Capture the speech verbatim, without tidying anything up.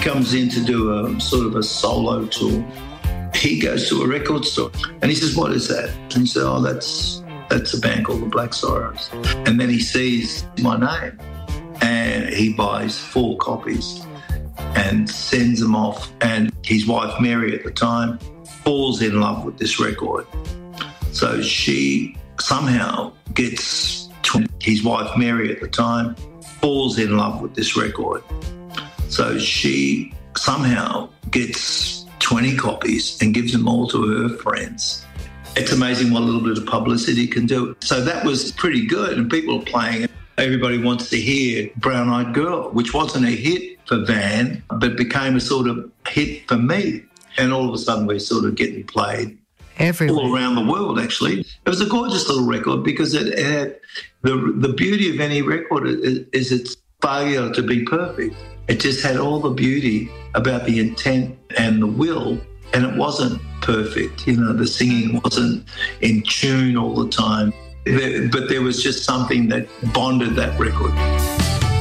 comes in to do a sort of a solo tour. He goes to a record store and he says, what is that? And he said, oh, that's that's a band called the Black Sorrows. And then he sees my name and he buys four copies and sends them off. And his wife, Mary, at the time, falls in love with this record. So she somehow gets, his wife, Mary, at the time, falls in love with this record. So she somehow gets twenty copies and gives them all to her friends. It's amazing what a little bit of publicity can do. So that was pretty good, and people are playing it. Everybody wants to hear Brown Eyed Girl, which wasn't a hit for Van, but became a sort of hit for me. And all of a sudden we're sort of getting played everywhere, all around the world, actually. It was a gorgeous little record because it had the, the beauty of any record is, is its failure to be perfect. It just had all the beauty about the intent and the will, and it wasn't perfect. You know, the singing wasn't in tune all the time, but there was just something that bonded that record.